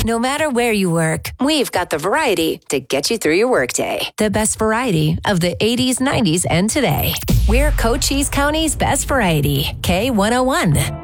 No matter where you work, we've got the variety to get you through your workday. The best variety of the 80s, 90s, and today. We're Cochise County's best variety. K101.